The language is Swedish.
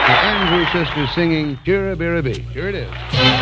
Andrews Sisters singing Pura Birabee. Here it is.